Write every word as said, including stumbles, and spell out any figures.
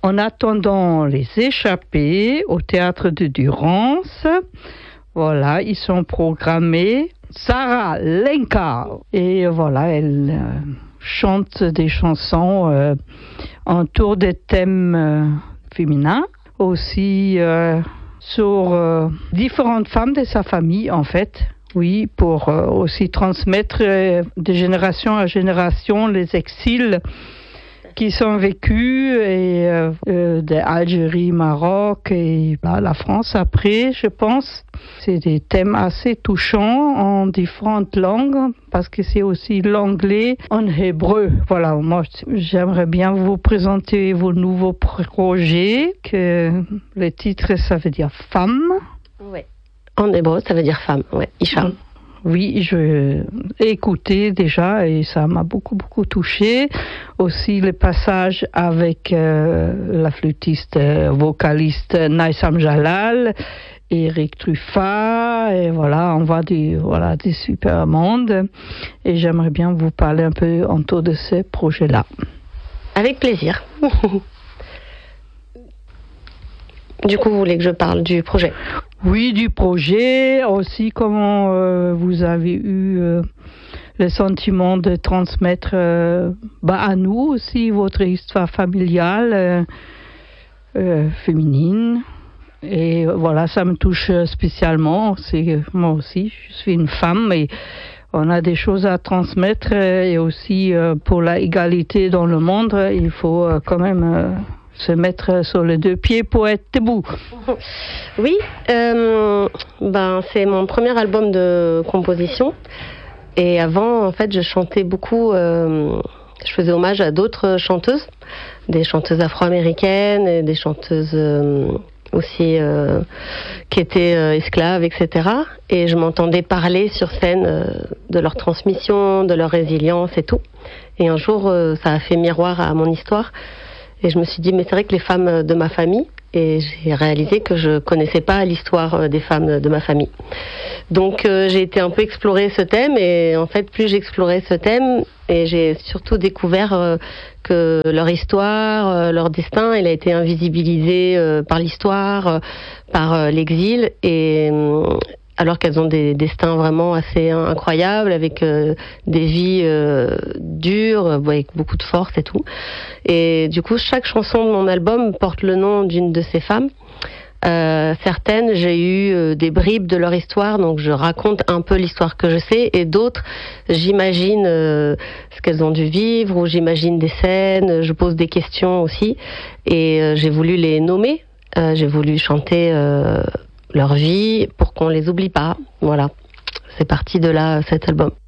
En attendant les échappées au théâtre de Durance, voilà, ils sont programmés. Sarah Lenka, et voilà, elle euh, chante des chansons euh, autour des thèmes euh, féminins, aussi euh, sur euh, différentes femmes de sa famille en fait. Oui, pour euh, aussi transmettre euh, de génération à génération les exils qui sont vécus et euh, euh, d'Algérie, Maroc et bah, la France après, je pense. C'est des thèmes assez touchants en différentes langues parce que c'est aussi l'anglais en hébreu. Voilà, moi j'aimerais bien vous présenter vos nouveaux projets. Que le titre ça veut dire femme. Oui. En hébreu ça veut dire femme. Ouais, Isha. Mm. Oui, je l'ai écouté déjà et ça m'a beaucoup, beaucoup touché. Aussi le passage avec euh, la flûtiste euh, vocaliste Naïsam Jalal, Eric Truffat, et voilà, on voit des, voilà, des super mondes. Et j'aimerais bien vous parler un peu autour de ces projets-là. Avec plaisir. Du coup, vous voulez que je parle du projet ? Oui, du projet, aussi comment euh, vous avez eu euh, le sentiment de transmettre euh, bah, à nous aussi votre histoire familiale euh, euh, féminine. Et voilà, ça me touche spécialement. C'est, moi aussi, je suis une femme et on a des choses à transmettre. Et aussi euh, pour l'égalité dans le monde, il faut euh, quand même... Euh, se mettre sur les deux pieds pour être debout. Oui, euh, ben, c'est mon premier album de composition. Et avant, en fait, je chantais beaucoup, euh, je faisais hommage à d'autres chanteuses, des chanteuses afro-américaines, et des chanteuses euh, aussi euh, qui étaient euh, esclaves, et cetera. Et je m'entendais parler sur scène euh, de leur transmission, de leur résilience et tout. Et un jour, euh, ça a fait miroir à mon histoire. Et je me suis dit, mais c'est vrai que les femmes de ma famille, et j'ai réalisé que je connaissais pas l'histoire des femmes de ma famille. Donc euh, j'ai été un peu explorer ce thème, et en fait, plus j'explorais ce thème, et j'ai surtout découvert euh, que leur histoire, euh, leur destin, il a été invisibilisé euh, par l'histoire, euh, par euh, l'exil, et euh, alors qu'elles ont des destins vraiment assez incroyables, avec euh, des vies euh, dures, avec beaucoup de force et tout. Et du coup, chaque chanson de mon album porte le nom d'une de ces femmes. Euh, certaines, j'ai eu euh, des bribes de leur histoire, donc je raconte un peu l'histoire que je sais, et d'autres, j'imagine euh, ce qu'elles ont dû vivre, ou j'imagine des scènes, je pose des questions aussi, et euh, j'ai voulu les nommer, euh, j'ai voulu chanter... Euh, leur vie pour qu'on les oublie pas. Voilà, c'est parti de là cet album.